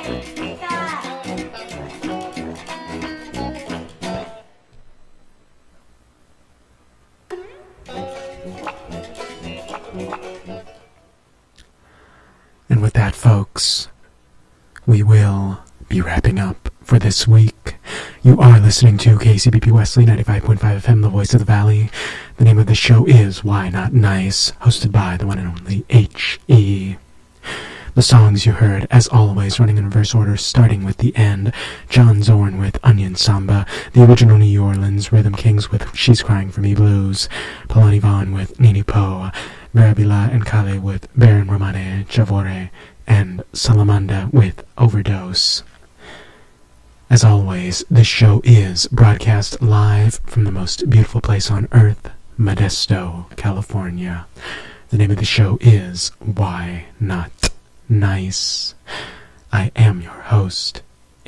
And with that, folks, we will be wrapping up for this week. You are listening to KCBP Wesley 95.5 FM, the voice of the valley. The name of the show is Why Not Nice, hosted by the one and only H.E. The songs you heard, as always, running in reverse order, starting with the end. John Zorn with Onion Samba, the original New Orleans Rhythm Kings with She's Crying For Me Blues, Palani Vaughn with Nini Po, Verabila and Kale with Baron Romane Javore, and Salamanda with Overdose. As always, this show is broadcast live from the most beautiful place on earth, Modesto, California. The name of the show is Why Not Nice. I am your host,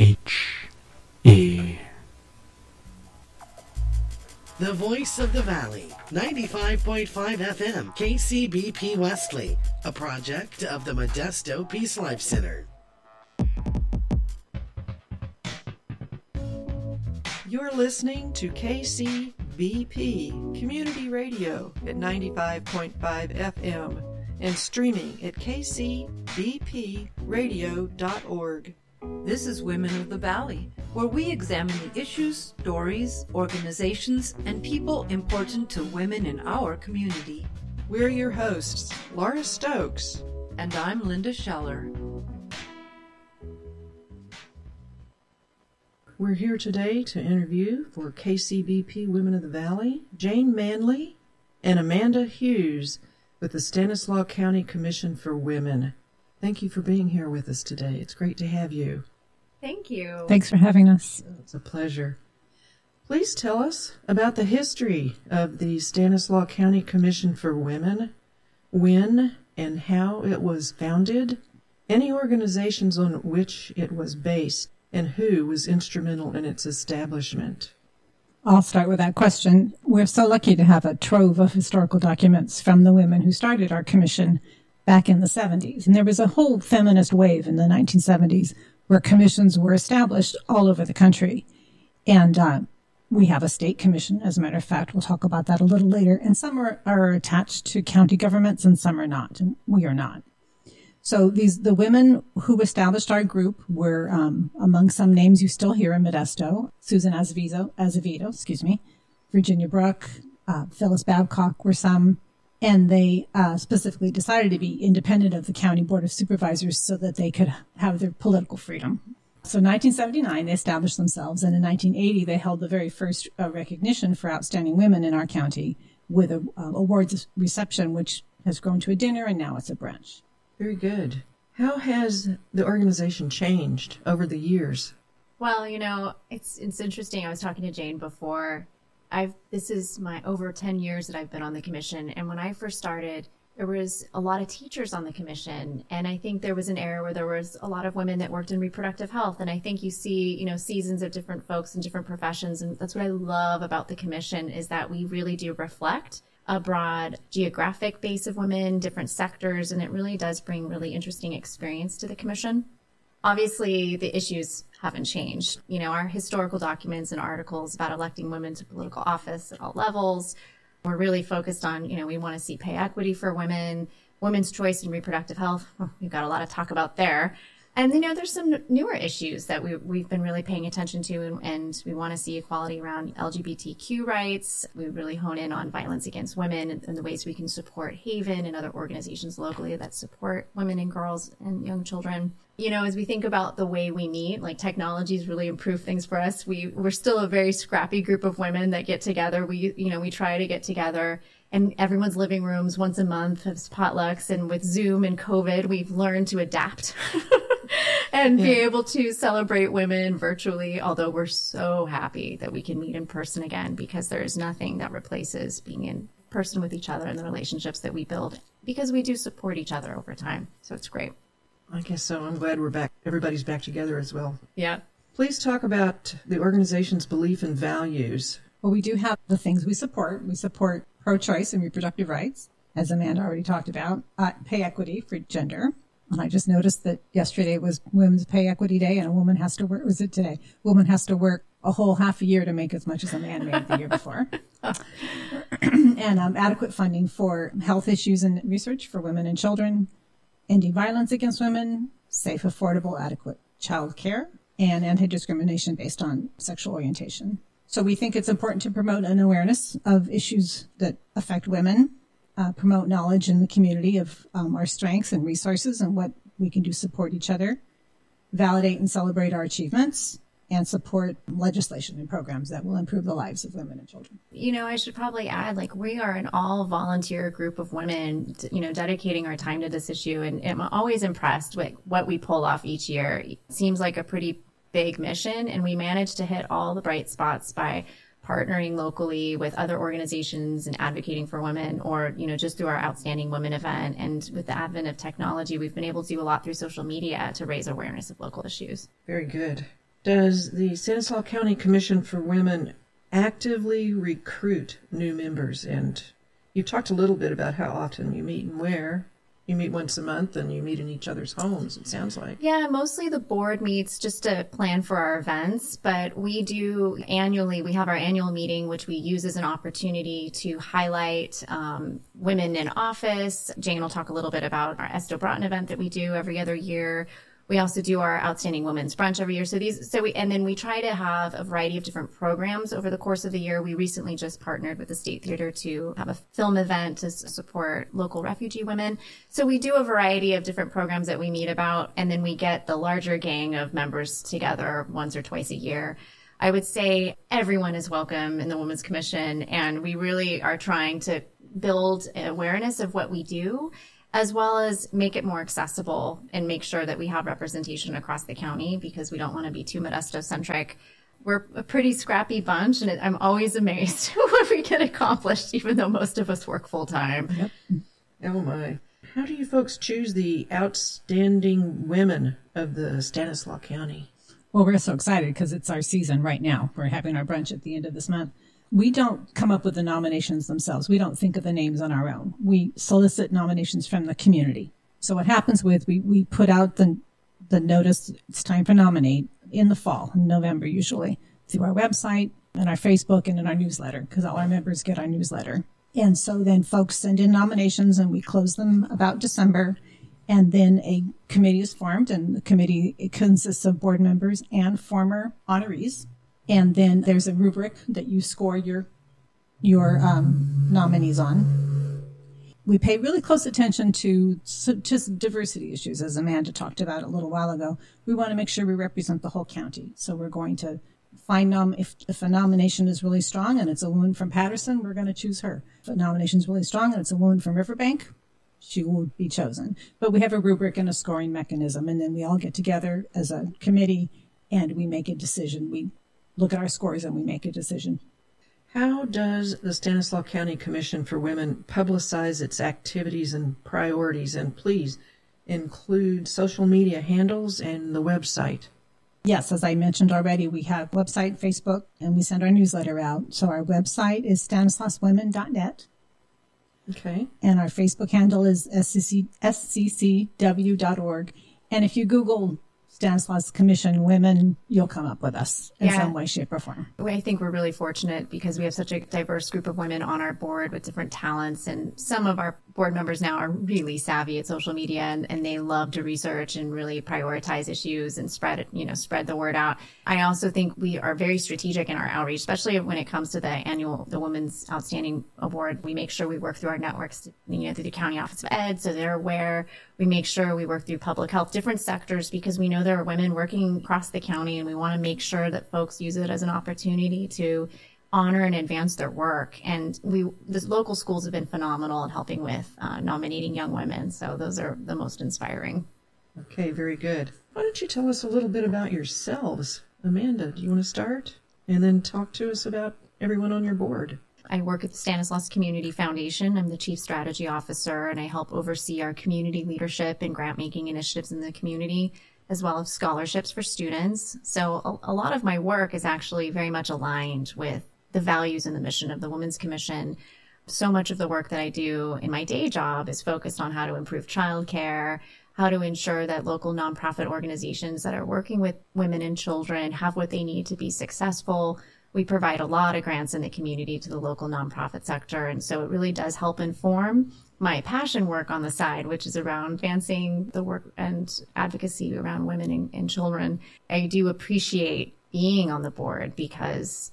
H.E. The Voice of the Valley, 95.5 FM, KCBP Wesley, a project of the Modesto Peace Life Center. You're listening to KCBP Community Radio at 95.5 FM and streaming at kcbpradio.org. This is Women of the Valley, where we examine the issues, stories, organizations, and people important to women in our community. We're your hosts, Laura Stokes. And I'm Linda Scheller. We're here today to interview for KCBP Women of the Valley, Jane Manley and Amanda Hughes with the Stanislaus County Commission for Women. Thank you for being here with us today. It's great to have you. Thank you. Thanks for having us. It's a pleasure. Please tell us about the history of the Stanislaus County Commission for Women, when and how it was founded, any organizations on which it was based, and who was instrumental in its establishment. I'll start with that question. We're so lucky to have a trove of historical documents from the women who started our commission back in the 70s. And there was a whole feminist wave in the 1970s where commissions were established all over the country. And we have a state commission, as a matter of fact. We'll talk about that a little later. And some are attached to county governments and some are not, and we are not. So the women who established our group were, among some names you still hear in Modesto, Susan Azevedo, Virginia Brooke, Phyllis Babcock were some, and they specifically decided to be independent of the County Board of Supervisors so that they could have their political freedom. So in 1979, they established themselves, and in 1980, they held the very first recognition for outstanding women in our county with an awards reception, which has grown to a dinner, and now it's a brunch. Very good. How has the organization changed over the years? Well, it's interesting. I was talking to Jane before. This is my over 10 years that I've been on the commission. And when I first started, there was a lot of teachers on the commission. And I think there was an era where there was a lot of women that worked in reproductive health. And I think you see, seasons of different folks in different professions. And that's what I love about the commission is that we really do reflect a broad geographic base of women, different sectors, and it really does bring really interesting experience to the commission. Obviously, the issues haven't changed. Our historical documents and articles about electing women to political office at all levels. We're really focused on, we want to see pay equity for women, women's choice in reproductive health. We've got a lot of talk about there. And, there's some newer issues that we've been really paying attention to, and we want to see equality around LGBTQ rights. We really hone in on violence against women and the ways we can support Haven and other organizations locally that support women and girls and young children. As we think about the way we meet, like technology's really improved things for us. We're still a very scrappy group of women that get together. We try to get together in everyone's living rooms once a month as potlucks, and with Zoom and COVID, we've learned to adapt. And be able to celebrate women virtually, although we're so happy that we can meet in person again, because there is nothing that replaces being in person with each other and the relationships that we build, because we do support each other over time. So it's great. I guess so. I'm glad we're back. Everybody's back together as well. Yeah. Please talk about the organization's belief and values. Well, we do have the things we support. We support pro-choice and reproductive rights, as Amanda already talked about, pay equity for gender. And I just noticed that yesterday was Women's Pay Equity Day, and a woman has to work, was it today? Woman has to work a whole half a year to make as much as a man made the year before. And adequate funding for health issues and research for women and children, ending violence against women, safe, affordable, adequate child care, and anti-discrimination based on sexual orientation. So we think it's important to promote an awareness of issues that affect women, promote knowledge in the community of our strengths and resources and what we can do to support each other, validate and celebrate our achievements, and support legislation and programs that will improve the lives of women and children. You know, I should probably add, like, we are an all-volunteer group of women, dedicating our time to this issue. And I'm always impressed with what we pull off each year. It seems like a pretty big mission, and we manage to hit all the bright spots by partnering locally with other organizations and advocating for women, or, just through our Outstanding Women event. And with the advent of technology, we've been able to do a lot through social media to raise awareness of local issues. Very good. Does the Stanislaus County Commission for Women actively recruit new members? And you talked a little bit about how often you meet and where. You meet once a month and you meet in each other's homes, it sounds like. Yeah, mostly the board meets just to plan for our events, but we do annually, we have our annual meeting, which we use as an opportunity to highlight women in office. Jane will talk a little bit about our Esto Broughton event that we do every other year. We also do our Outstanding Women's Brunch every year. And then we try to have a variety of different programs over the course of the year. We recently just partnered with the State Theater to have a film event to support local refugee women. So we do a variety of different programs that we meet about, and then we get the larger gang of members together once or twice a year. I would say everyone is welcome in the Women's Commission, and we really are trying to build awareness of what we do, as well as make it more accessible and make sure that we have representation across the county, because we don't want to be too Modesto-centric. We're a pretty scrappy bunch, and I'm always amazed what we get accomplished, even though most of us work full-time. Yep. Oh, my. How do you folks choose the outstanding women of the Stanislaus County? Well, we're so excited because it's our season right now. We're having our brunch at the end of this month. We don't come up with the nominations themselves. We don't think of the names on our own. We solicit nominations from the community. So what happens with, we put out the notice, it's time to nominate, in the fall, in November usually, through our website and our Facebook and in our newsletter, because all our members get our newsletter. And so then folks send in nominations and we close them about December. And then a committee is formed, and the committee, it consists of board members and former honorees. And then there's a rubric that you score your nominees on. We pay really close attention to just diversity issues, as Amanda talked about a little while ago. We want to make sure we represent the whole county. So we're going to find if a nomination is really strong and it's a woman from Patterson, we're going to choose her. If a nomination is really strong and it's a woman from Riverbank, she will be chosen. But we have a rubric and a scoring mechanism, and then we all get together as a committee and we make a decision. We look at our scores and we make a decision. How does the Stanislaus County Commission for Women publicize its activities and priorities? And please include social media handles and the website. Yes, as I mentioned already, we have website, Facebook, and we send our newsletter out. So our website is stanislauswomen.net. Okay. And our Facebook handle is sccw.org. And if you Google Stanislaus Commission Women, you'll come up with us in some way, shape, or form. I think we're really fortunate because we have such a diverse group of women on our board with different talents, and some of our board members now are really savvy at social media, and they love to research and really prioritize issues and spread the word out. I also think we are very strategic in our outreach, especially when it comes to the Women's Outstanding Award. We make sure we work through our networks, through the County Office of Ed, so they're aware. We make sure we work through public health, different sectors, because we know there are women working across the county, and we want to make sure that folks use it as an opportunity to honor and advance their work. And the local schools have been phenomenal in helping with nominating young women. So those are the most inspiring. Okay, very good. Why don't you tell us a little bit about yourselves? Amanda, do you want to start? And then talk to us about everyone on your board. I work at the Stanislaus Community Foundation. I'm the Chief Strategy Officer, and I help oversee our community leadership and grant-making initiatives in the community, as well as scholarships for students. So a lot of my work is actually very much aligned with the values and the mission of the Women's Commission. So much of the work that I do in my day job is focused on how to improve childcare, how to ensure that local nonprofit organizations that are working with women and children have what they need to be successful. We provide a lot of grants in the community to the local nonprofit sector. And so it really does help inform my passion work on the side, which is around advancing the work and advocacy around women and children. I do appreciate being on the board because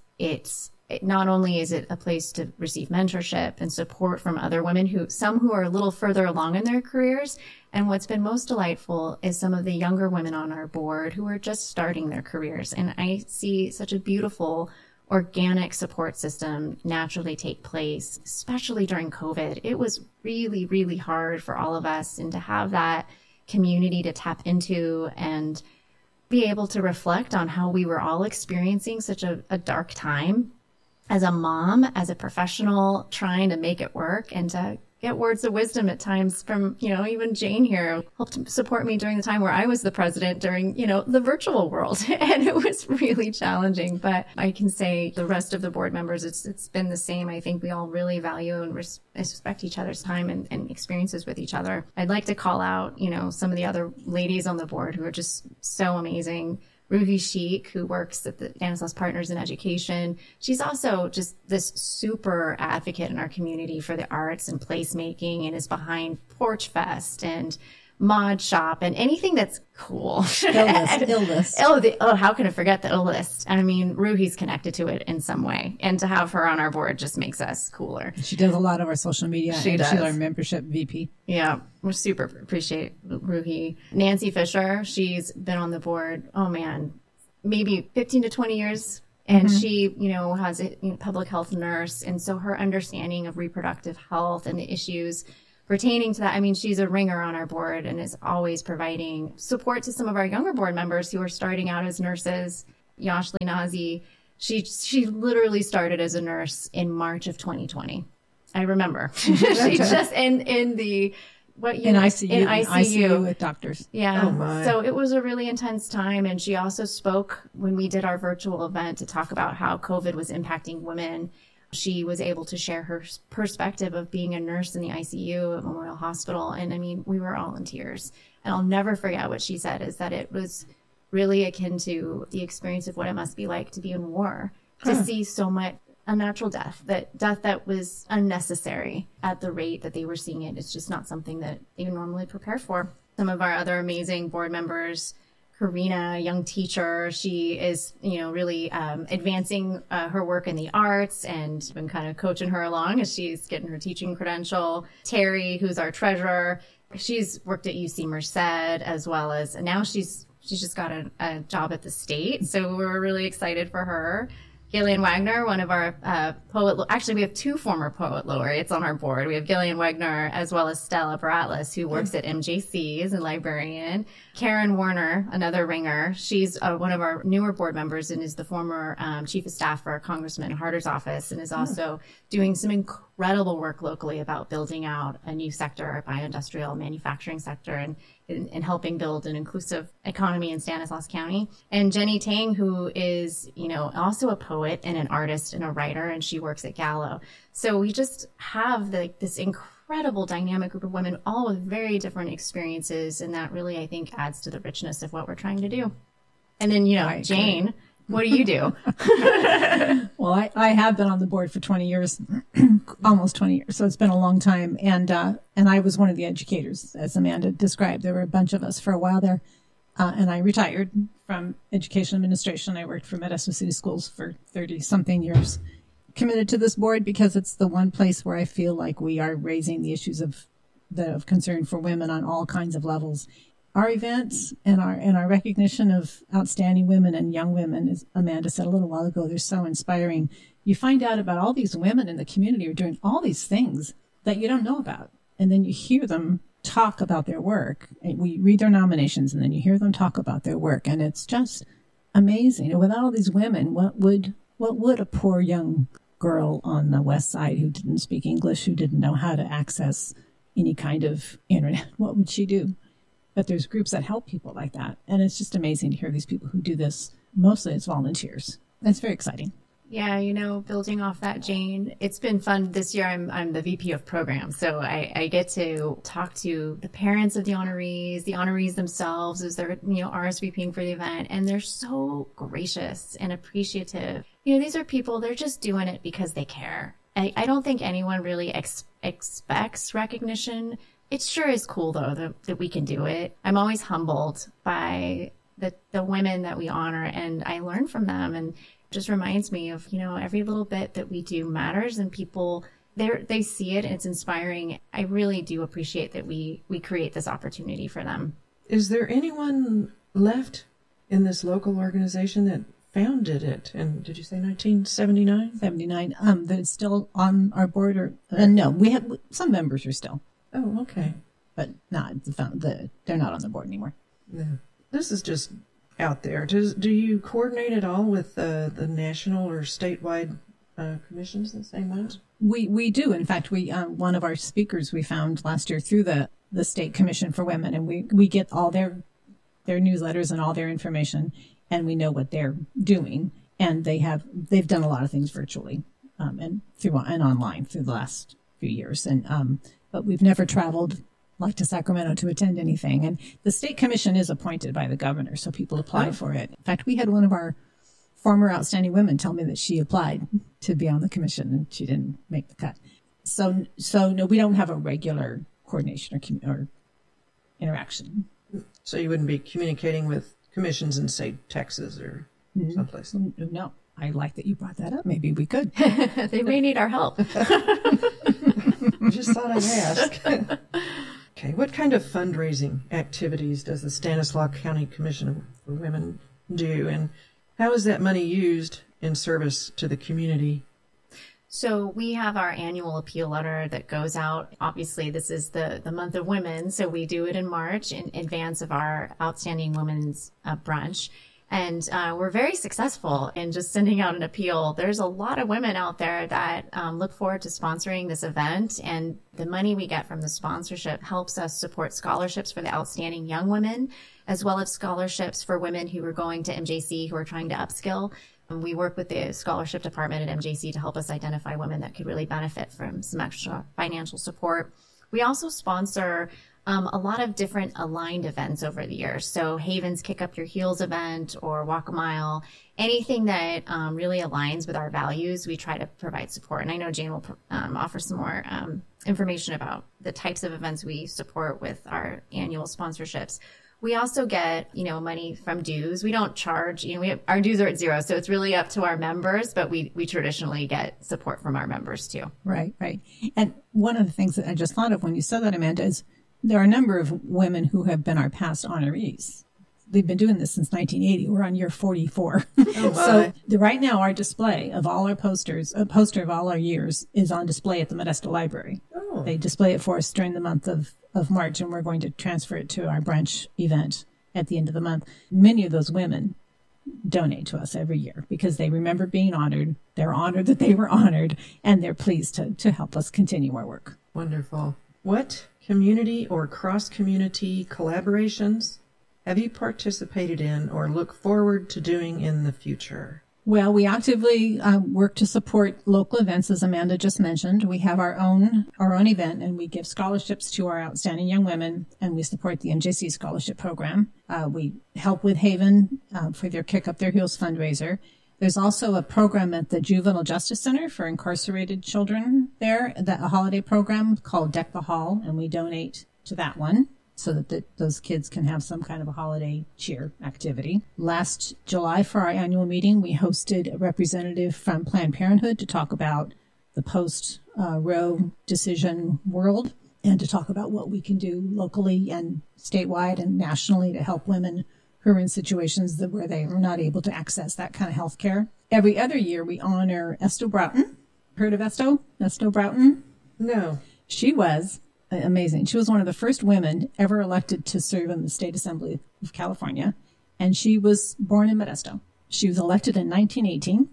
not only is it a place to receive mentorship and support from other women some who are a little further along in their careers. And what's been most delightful is some of the younger women on our board who are just starting their careers. And I see such a beautiful organic support system naturally take place, especially during COVID. It was really, really hard for all of us, and to have that community to tap into and be able to reflect on how we were all experiencing such a dark time as a mom, as a professional, trying to make it work, and to get words of wisdom at times from, even Jane here helped support me during the time where I was the president during, the virtual world. And it was really challenging, but I can say the rest of the board members, it's been the same. I think we all really value and respect each other's time and experiences with each other. I'd like to call out, some of the other ladies on the board who are just so amazing. Ruhi Sheikh, who works at the Stanislaus Partners in Education. She's also just this super advocate in our community for the arts and placemaking, and is behind Porch Fest and Mod Shop and anything that's cool. Illest. How can I forget the Illest? I mean, Ruhi's connected to it in some way, and to have her on our board just makes us cooler. She does a lot of our social media. She's our membership VP. Yeah, we super appreciate Ruhi. Nancy Fisher, she's been on the board, maybe 15 to 20 years. And she, has a public health nurse. And so her understanding of reproductive health and the issues pertaining to that, she's a ringer on our board and is always providing support to some of our younger board members who are starting out as nurses. Yashli Nazi, she literally started as a nurse in March of 2020. I remember. She just in ICU with doctors. Yeah. Oh my. So it was a really intense time. And she also spoke when we did our virtual event to talk about how COVID was impacting women. She was able to share her perspective of being a nurse in the ICU at Memorial Hospital. And we were all in tears. And I'll never forget what she said, is that it was really akin to the experience of what it must be like to be in war, to see so much unnatural death that was unnecessary at the rate that they were seeing it. It's just not something that they normally prepare for. Some of our other amazing board members, Karina, a young teacher, she is, really advancing her work in the arts, and been kind of coaching her along as she's getting her teaching credential. Terry, who's our treasurer, she's worked at UC Merced, as well as, and now she's just got a job at the state. So we're really excited for her. Gillian Wagner, one of our actually we have two former poet laureates on our board. We have Gillian Wagner as well as Stella Baratlis, who works at MJC as a librarian. Karen Warner, another ringer. She's one of our newer board members and is the former chief of staff for Congressman Harder's office, and is also doing some incredible work locally about building out a new sector, a bioindustrial manufacturing sector, and helping build an inclusive economy in Stanislaus County. And Jenny Tang, who is, also a poet and an artist and a writer, and she works at Gallo. So we just have this incredible dynamic group of women, all with very different experiences. And that really, I think, adds to the richness of what we're trying to do. And then, Jane, what do you do? Well, I have been on the board for 20 years, almost 20 years. So it's been a long time. And I was one of the educators, as Amanda described. There were a bunch of us for a while there. And I retired from education administration. I worked for Modesto City Schools for 30-something years. Committed to this board because it's the one place where I feel like we are raising the issues of concern for women on all kinds of levels. Our events and our recognition of outstanding women and young women, as Amanda said a little while ago, they're so inspiring. You find out about all these women in the community who are doing all these things that you don't know about. And then you hear them talk about their work. We read their nominations, and then you hear them talk about their work. And it's just amazing. And without all these women, what would a poor young girl on the West Side who didn't speak English, who didn't know how to access any kind of internet, what would she do? But there's groups that help people like that. And it's just amazing to hear these people who do this. Mostly it's volunteers. That's very exciting. Yeah, building off that, Jane, it's been fun. This year, I'm the VP of programs, so I get to talk to the parents of the honorees themselves as they're RSVPing for the event, and they're so gracious and appreciative. These are people, they're just doing it because they care. I don't think anyone really expects recognition. It sure is cool though that we can do it. I'm always humbled by the women that we honor, and I learn from them, and just reminds me of, every little bit that we do matters, and people, they see it, and it's inspiring. I really do appreciate that we create this opportunity for them. Is there anyone left in this local organization that founded it? And did you say 1979? 79. That's still on our board, or no, we have some members are still. Oh, okay. But not they're not on the board anymore. No. This is just out there. Do you coordinate at all with the national or statewide commissions in St. Mont? We do. In fact, we one of our speakers we found last year through the State Commission for Women, and we get all their newsletters and all their information, and we know what they're doing, and they've done a lot of things virtually and online through the last few years, and but we've never traveled like to Sacramento to attend anything. And the State Commission is appointed by the governor, so people apply for it. In fact, we had one of our former outstanding women tell me that she applied to be on the commission and she didn't make the cut. So no, we don't have a regular coordination or interaction. So you wouldn't be communicating with commissions in, say, Texas or someplace? No. I like that you brought that up. Maybe we could. They may need our help. I just thought I'd ask. Okay, what kind of fundraising activities does the Stanislaus County Commission for Women do, and how is that money used in service to the community? So we have our annual appeal letter that goes out. Obviously, this is the month of women, so we do it in March in advance of our Outstanding Women's Brunch. And we're very successful in just sending out an appeal. There's a lot of women out there that look forward to sponsoring this event, and the money we get from the sponsorship helps us support scholarships for the outstanding young women, as well as scholarships for women who are going to MJC who are trying to upskill. And we work with the scholarship department at MJC to help us identify women that could really benefit from some extra financial support. We also sponsor a lot of different aligned events over the years. So Haven's Kick Up Your Heels event or Walk a Mile, anything that really aligns with our values, we try to provide support. And I know Jane will offer some more information about the types of events we support with our annual sponsorships. We also get, money from dues. We don't charge, our dues are at zero. So it's really up to our members, but we traditionally get support from our members too. Right. And one of the things that I just thought of when you said that, Amanda, is there are a number of women who have been our past honorees. They've been doing this since 1980. We're on year 44. So right now our display of all our posters, a poster of all our years, is on display at the Modesto Library. Oh. They display it for us during the month of March, and we're going to transfer it to our brunch event at the end of the month. Many of those women donate to us every year because they remember being honored. They're honored that they were honored, and they're pleased to help us continue our work. Wonderful. What community or cross-community collaborations have you participated in or look forward to doing in the future? Well, we actively work to support local events, as Amanda just mentioned. We have our own event, and we give scholarships to our outstanding young women, and we support the MJC scholarship program. We help with Haven for their Kick Up Their Heels fundraiser. There's also a program at the Juvenile Justice Center for incarcerated children there, a holiday program called Deck the Hall, and we donate to that one so that those kids can have some kind of a holiday cheer activity. Last July for our annual meeting, we hosted a representative from Planned Parenthood to talk about the post-Roe decision world and to talk about what we can do locally and statewide and nationally to help women who are in situations where they are not able to access that kind of health care. Every other year, we honor Esto Broughton. Heard of Esto? Esto Broughton? No. She was amazing. She was one of the first women ever elected to serve in the State Assembly of California, and she was born in Modesto. She was elected in 1918,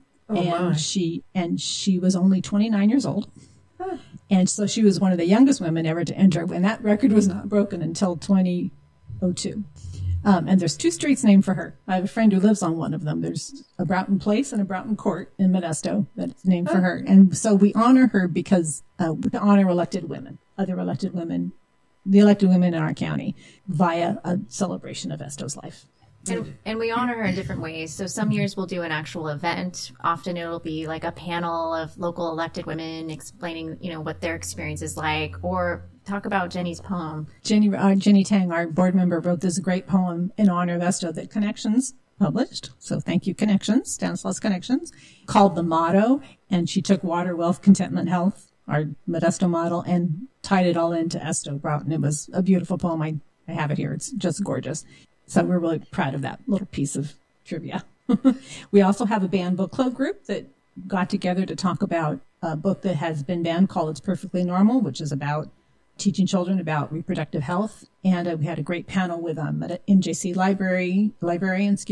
and she was only 29 years old. Huh. And so she was one of the youngest women ever to enter, and that record was not broken until 2002. And there's 2 streets named for her. I have a friend who lives on one of them. There's a Broughton Place and a Broughton Court in Modesto that's named for her. And so we honor her because we honor elected women, other elected women, the elected women in our county via a celebration of Esto's life. And we honor her in different ways. So some years we'll do an actual event. Often it'll be like a panel of local elected women explaining, what their experience is like, or talk about Jenny's poem. Jenny Tang, our board member, wrote this great poem in honor of Esto that Connections published. So thank you, Connections, Stanislaus Connections, called The Motto. And she took water, wealth, contentment, health, our Modesto model, and tied it all into Esto Broughton. It was a beautiful poem. I have it here. It's just gorgeous. So we're really proud of that little piece of trivia. We also have a banned book club group that got together to talk about a book that has been banned called It's Perfectly Normal, which is about teaching children about reproductive health. And we had a great panel with MJC librarian,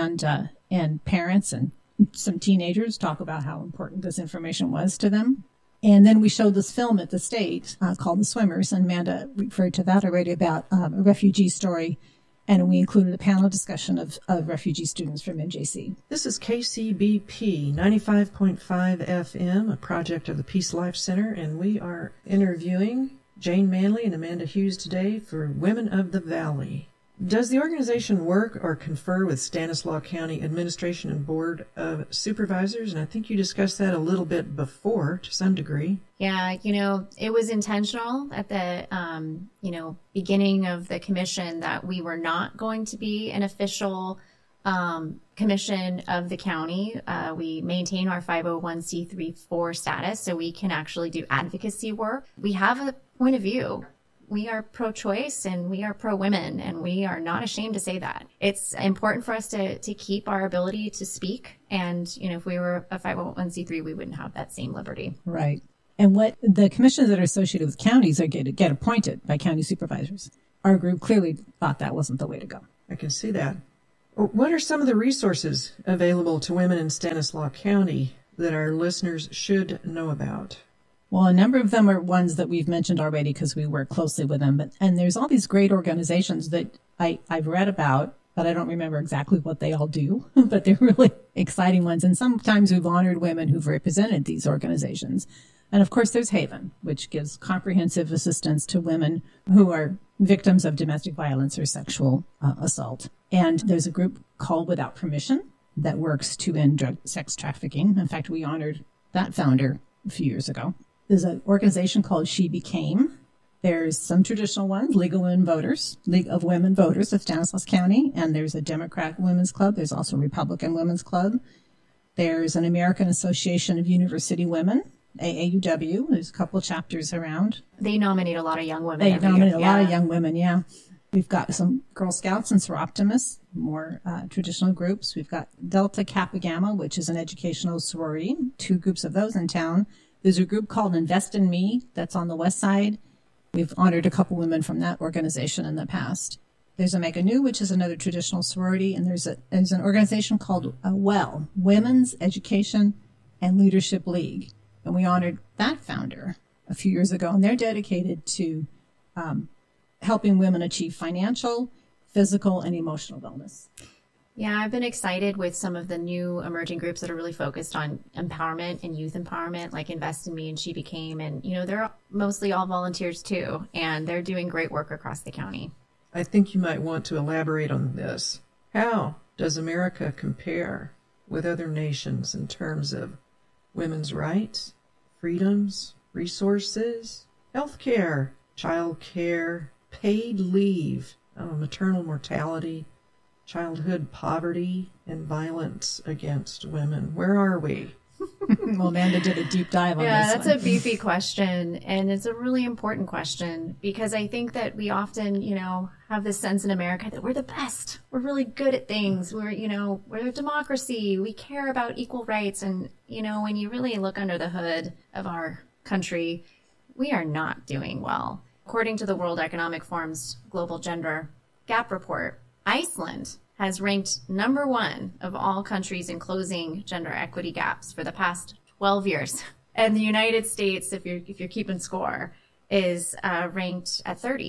and parents and some teenagers talk about how important this information was to them. And then we showed this film at the state called The Swimmers, and Amanda referred to that already, about a refugee story. And we included a panel discussion of refugee students from MJC. This is KCBP 95.5 FM, a project of the Peace Life Center, and we are interviewing Jane Manley and Amanda Hughes today for Women of the Valley. Does the organization work or confer with Stanislaus County Administration and Board of Supervisors? And I think you discussed that a little bit before to some degree. Yeah, it was intentional at the, beginning of the commission that we were not going to be an official commission of the county. We maintain our 501c3 status, so we can actually do advocacy work. We have a point of view. We are pro-choice and we are pro-women, and we are not ashamed to say that. It's important for us to keep our ability to speak. And, if we were a 501c3, we wouldn't have that same liberty. Right. And what the commissions that are associated with counties are get appointed by county supervisors. Our group clearly thought that wasn't the way to go. I can see that. What are some of the resources available to women in Stanislaus County that our listeners should know about? Well, a number of them are ones that we've mentioned already because we work closely with them. And there's all these great organizations that I've read about, but I don't remember exactly what they all do. But they're really exciting ones. And sometimes we've honored women who've represented these organizations. And of course, there's Haven, which gives comprehensive assistance to women who are victims of domestic violence or sexual assault. And there's a group called Without Permission that works to end sex trafficking. In fact, we honored that founder a few years ago. There's an organization called She Became. There's some traditional ones, League of Women Voters of Stanislaus County, and there's a Democrat Women's Club. There's also a Republican Women's Club. There's an American Association of University Women, AAUW. There's a couple of chapters around. They nominate a lot of young women. They nominate a lot of young women, yeah. We've got some Girl Scouts and Soroptimists, more traditional groups. We've got Delta Kappa Gamma, which is an educational sorority, 2 groups of those in town. There's a group called Invest in Me that's on the west side. We've honored a couple women from that organization in the past. There's Omega Nu, which is another traditional sorority, and there's an organization called Women's Education and Leadership League. And we honored that founder a few years ago, and they're dedicated to helping women achieve financial, physical, and emotional wellness. Yeah, I've been excited with some of the new emerging groups that are really focused on empowerment and youth empowerment, like Invest in Me and She Became. And, they're mostly all volunteers too, and they're doing great work across the county. I think you might want to elaborate on this. How does America compare with other nations in terms of women's rights, freedoms, resources, health care, child care, paid leave, maternal mortality, childhood poverty, and violence against women? Where are we? Well, Amanda did a deep dive on this. Yeah, that's a beefy question, and it's a really important question because I think that we often, have this sense in America that we're the best. We're really good at things. We're a democracy. We care about equal rights, and when you really look under the hood of our country, we are not doing well. According to the World Economic Forum's Global Gender Gap Report, Iceland has ranked number 1 of all countries in closing gender equity gaps for the past 12 years. And the United States, if you're keeping score, is ranked at 30.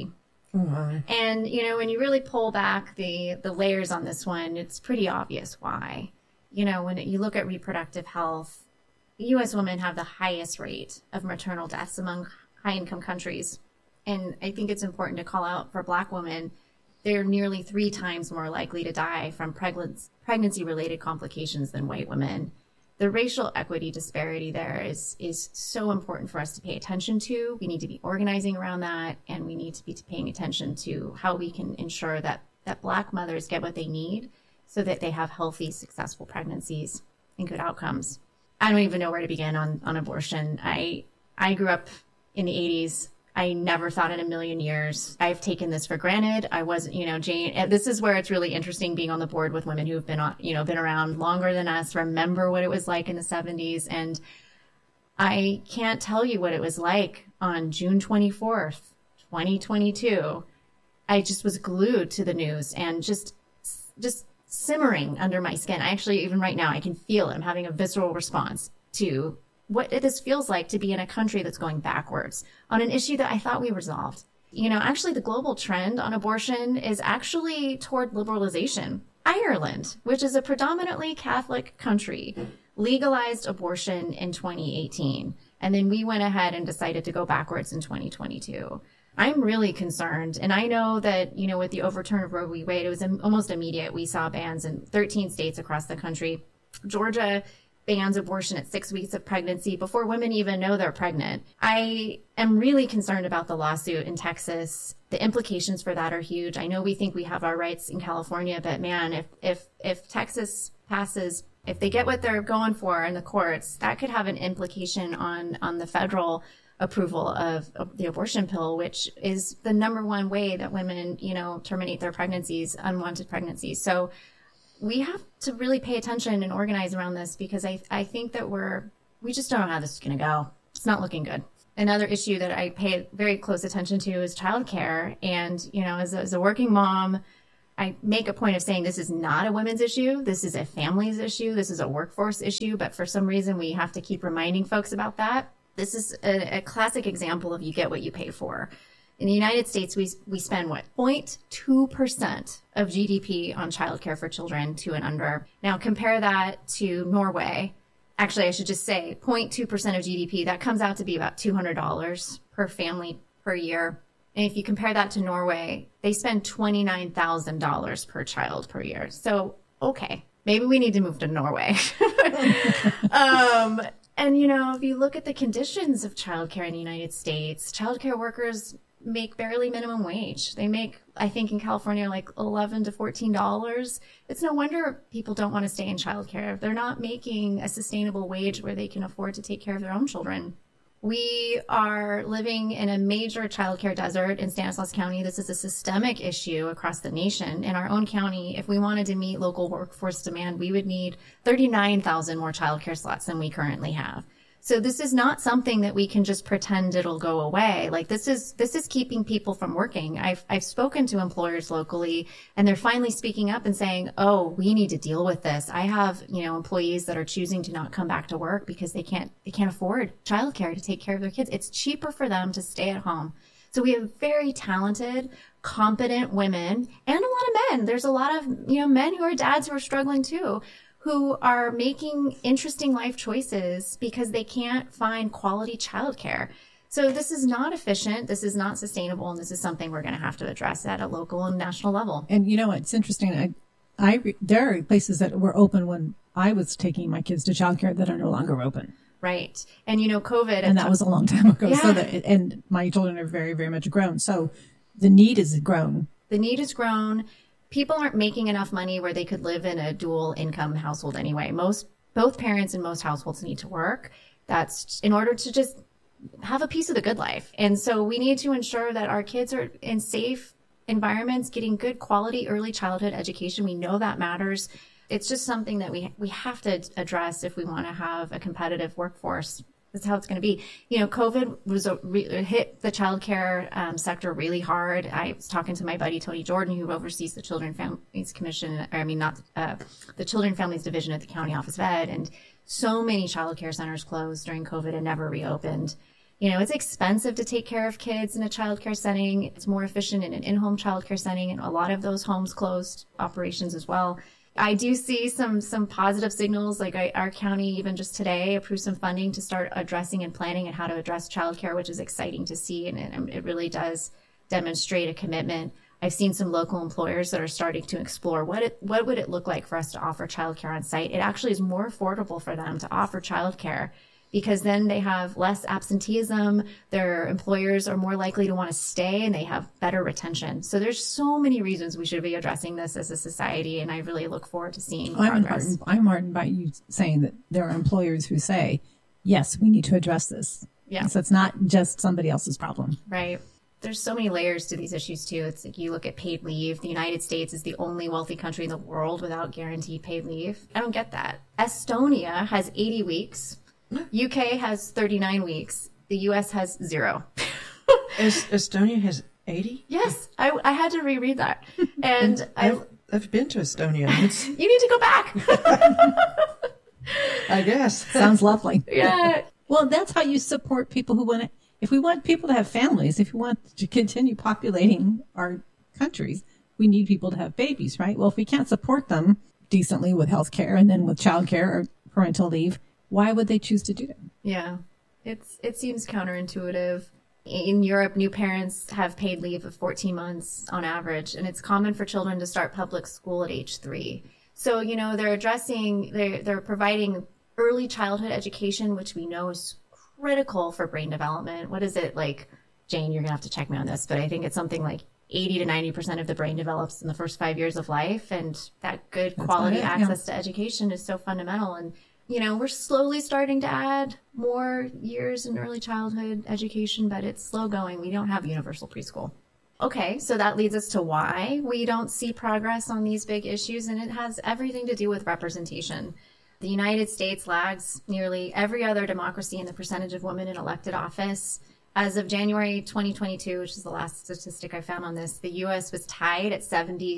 Oh my. And, when you really pull back the layers on this one, it's pretty obvious why. When you look at reproductive health, U.S. women have the highest rate of maternal deaths among high-income countries. And I think it's important to call out for Black women, they're nearly 3 times more likely to die from pregnancy-related complications than white women. The racial equity disparity there is so important for us to pay attention to. We need to be organizing around that, and we need to be paying attention to how we can ensure that Black mothers get what they need so that they have healthy, successful pregnancies and good outcomes. I don't even know where to begin on abortion. I grew up in the 80s. I never thought in a million years. I've taken this for granted. I wasn't, Jane, this is where it's really interesting being on the board with women who've been on, been around longer than us, remember what it was like in the 70s. And I can't tell you what it was like on June 24th, 2022. I just was glued to the news and just simmering under my skin. I actually, even right now, I can feel it. I'm having a visceral response to what this feels like to be in a country that's going backwards on an issue that I thought we resolved. Actually, the global trend on abortion is actually toward liberalization. Ireland, which is a predominantly Catholic country, legalized abortion in 2018. And then we went ahead and decided to go backwards in 2022. I'm really concerned. And I know that, with the overturn of Roe v. Wade, it was almost immediate. We saw bans in 13 states across the country. Georgia bans abortion at 6 weeks of pregnancy before women even know they're pregnant. I am really concerned about the lawsuit in Texas. The implications for that are huge. I know we think we have our rights in California, but man, if Texas passes, if they get what they're going for in the courts, that could have an implication on the federal approval of the abortion pill, which is the number one way that women, terminate their pregnancies, unwanted pregnancies. So we have to really pay attention and organize around this because I think that we just don't know how this is going to go. It's not looking good. Another issue that I pay very close attention to is childcare. And, as a working mom, I make a point of saying this is not a women's issue. This is a family's issue. This is a workforce issue. But for some reason, we have to keep reminding folks about that. This is a classic example of you get what you pay for. In the United States, we spend 0.2% of GDP on childcare for children 2 and under. Now compare that to Norway. Actually, I should just say 0.2% of GDP. That comes out to be about $200 per family per year. And if you compare that to Norway, they spend $29,000 per child per year. So, okay, maybe we need to move to Norway. And, if you look at the conditions of childcare in the United States, childcare workers make barely minimum wage. They make, I think in California, like $11 to $14. It's no wonder people don't want to stay in childcare. They're not making a sustainable wage where they can afford to take care of their own children. We are living in a major childcare desert in Stanislaus County. This is a systemic issue across the nation. In our own county, if we wanted to meet local workforce demand, we would need 39,000 more childcare slots than we currently have. So this is not something that we can just pretend it'll go away. Like this is keeping people from working. I've spoken to employers locally and they're finally speaking up and saying, oh, we need to deal with this. I have, employees that are choosing to not come back to work because they can't afford childcare to take care of their kids. It's cheaper for them to stay at home. So we have very talented, competent women and a lot of men. There's a lot of, men who are dads who are struggling too, who are making interesting life choices because they can't find quality childcare. So this is not efficient. This is not sustainable. And this is something we're going to have to address at a local and national level. And it's interesting. There are places that were open when I was taking my kids to childcare that are no longer open. Right. And, COVID. And that was a long time ago. Yeah. So and my children are very, very much grown. So the need is grown. The need is grown. People aren't making enough money where they could live in a dual income household anyway. Both parents in most households need to work. That's in order to just have a piece of the good life. And so we need to ensure that our kids are in safe environments, getting good quality early childhood education. We know that matters. It's just something that we have to address if we want to have a competitive workforce. That's how it's going to be. COVID hit the childcare sector really hard. I was talking to my buddy, Tony Jordan, who oversees the Children Families Commission, the Children Families Division at the County Office of Ed. And so many childcare centers closed during COVID and never reopened. It's expensive to take care of kids in a childcare setting. It's more efficient in an in-home childcare setting, and a lot of those homes closed operations as well. I do see some positive signals, like our county even just today approved some funding to start addressing and planning and how to address childcare, which is exciting to see, and it really does demonstrate a commitment. I've seen some local employers that are starting to explore what would it look like for us to offer childcare on site. It actually is more affordable for them to offer childcare, because then they have less absenteeism, their employers are more likely to want to stay, and they have better retention. So there's so many reasons we should be addressing this as a society, and I really look forward to seeing progress. I'm heartened by you saying that there are employers who say, yes, we need to address this. Yeah. So it's not just somebody else's problem. Right. There's so many layers to these issues too. It's like you look at paid leave. The United States is the only wealthy country in the world without guaranteed paid leave. I don't get that. Estonia has 80 weeks. UK has 39 weeks. The US has 0. Estonia has 80? Yes, I had to reread that. And I've been to Estonia. You need to go back. I guess. Sounds lovely. Yeah. Well, that's how you support people who want to. If we want people to have families, if we want to continue populating our countries, we need people to have babies, right? Well, if we can't support them decently with health care and then with child care or parental leave, why would they choose to do that? Yeah, it seems counterintuitive. In Europe, new parents have paid leave of 14 months on average, and it's common for children to start public school at age 3. So, they're providing early childhood education, which we know is critical for brain development. What is it like, Jane, you're gonna have to check me on this, but I think it's something like 80 to 90% of the brain develops in the first 5 years of life. And that good quality access to education is so fundamental. And, we're slowly starting to add more years in early childhood education, but it's slow going. We don't have universal preschool. Okay, so that leads us to why we don't see progress on these big issues, and it has everything to do with representation. The United States lags nearly every other democracy in the percentage of women in elected office. As of January 2022, which is the last statistic I found on this, the U.S. was tied at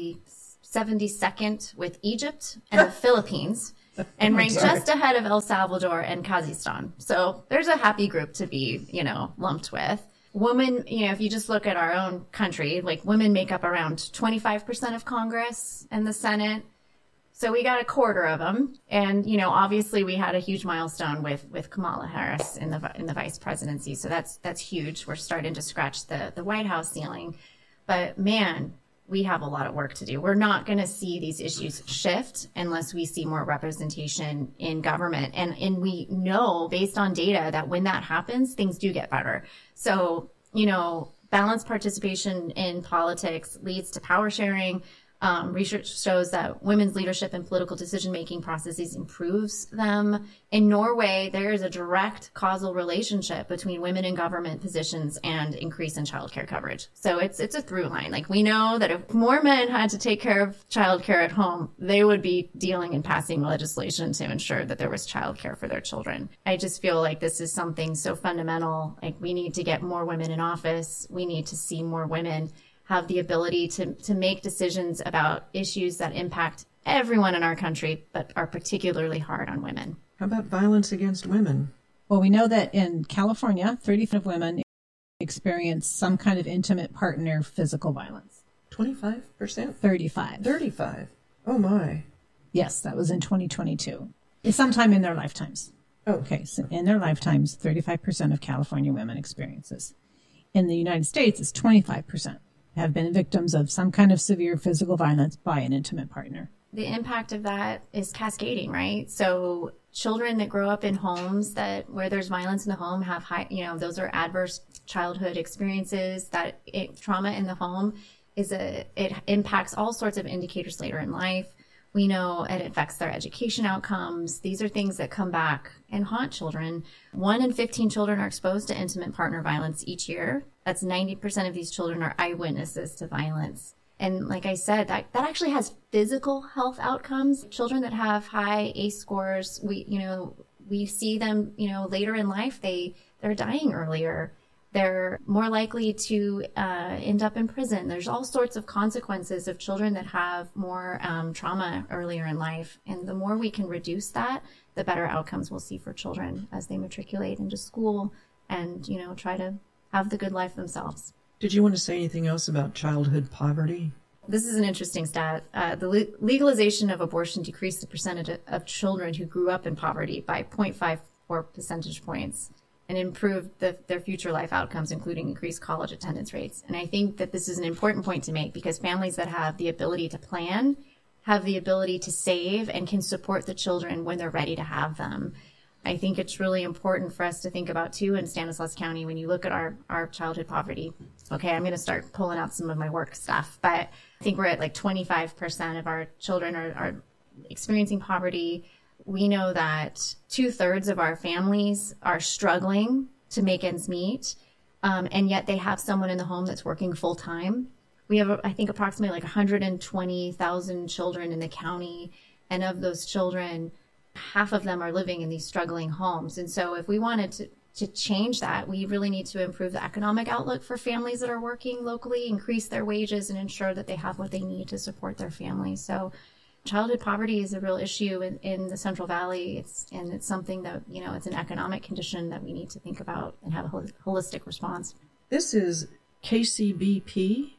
72nd with Egypt and the Philippines, and ranked just ahead of El Salvador and Kazakhstan. So there's a happy group to be, lumped with. Women, if you just look at our own country, like women make up around 25% of Congress and the Senate. So we got a quarter of them. And, obviously we had a huge milestone with Kamala Harris in the vice presidency. So that's huge. We're starting to scratch the White House ceiling. But man, we have a lot of work to do. We're not going to see these issues shift unless we see more representation in government. And we know based on data that when that happens, things do get better. So, balanced participation in politics leads to power sharing. Research shows that women's leadership in political decision-making processes improves them. In Norway, there is a direct causal relationship between women in government positions and increase in childcare coverage. So it's a through line. Like, we know that if more men had to take care of childcare at home, they would be dealing and passing legislation to ensure that there was childcare for their children. I just feel like this is something so fundamental. Like, we need to get more women in office. We need to see more women have the ability to make decisions about issues that impact everyone in our country, but are particularly hard on women. How about violence against women? Well, we know that in California, 30% of women experience some kind of intimate partner physical violence. 25%? 35. 35. Oh, my. Yes, that was in 2022. It's sometime in their lifetimes. Oh. Okay, so in their lifetimes, 35% of California women experience this. In the United States, it's 25%. Have been victims of some kind of severe physical violence by an intimate partner. The impact of that is cascading, right? So children that grow up in homes where there's violence in the home have high, those are adverse childhood experiences. Trauma in the home it impacts all sorts of indicators later in life. We know it affects their education outcomes. These are things that come back and haunt children. 1 in 15 children are exposed to intimate partner violence each year. That's 90% of these children are eyewitnesses to violence. And like I said, that actually has physical health outcomes. Children that have high ACE scores, we see them, later in life, they're dying earlier. They're more likely to end up in prison. There's all sorts of consequences of children that have more trauma earlier in life. And the more we can reduce that, the better outcomes we'll see for children as they matriculate into school, and, you know, try to have the good life themselves. Did you want to say anything else about childhood poverty? This is an interesting stat. The legalization of abortion decreased the percentage of children who grew up in poverty by 0.54 percentage points and improved their future life outcomes, including increased college attendance rates. And I think that this is an important point to make, because families that have the ability to plan have the ability to save and can support the children when they're ready to have them. I think it's really important for us to think about, too, in Stanislaus County, when you look at our childhood poverty. Okay, I'm going to start pulling out some of my work stuff, but I think we're at like 25% of our children are experiencing poverty. We know that 2/3 of our families are struggling to make ends meet, and yet they have someone in the home that's working full time. We have, I think, approximately like 120,000 children in the county, and of those children, half of them are living in these struggling homes. And so if we wanted to change that, we really need to improve the economic outlook for families that are working locally, increase their wages, and ensure that they have what they need to support their families. So childhood poverty is a real issue in the Central Valley. It's something that, you know, it's an economic condition that we need to think about and have a holistic response. This is KCBP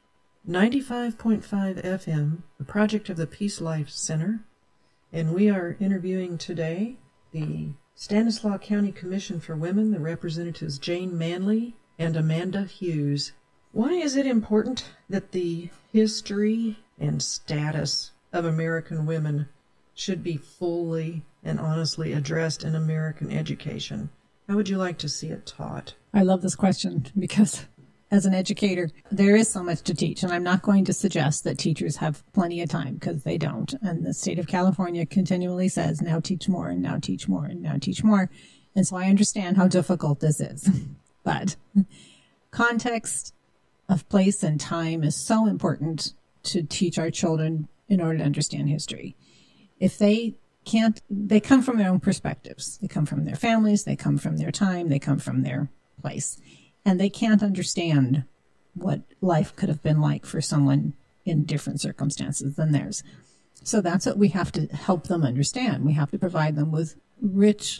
95.5 FM, a project of the Peace Life Center. And we are interviewing today the Stanislaus County Commission for Women, the representatives Jane Manley and Amanda Hughes. Why is it important that the history and status of American women should be fully and honestly addressed in American education? How would you like to see it taught? I love this question because as an educator, there is so much to teach, and I'm not going to suggest that teachers have plenty of time, because they don't. And the state of California continually says, now teach more, and now teach more, and now teach more. And so I understand how difficult this is. But context of place and time is so important to teach our children in order to understand history. If they can't, they come from their own perspectives. They come from their families, they come from their time, they come from their place. And they can't understand what life could have been like for someone in different circumstances than theirs. So that's what we have to help them understand. We have to provide them with rich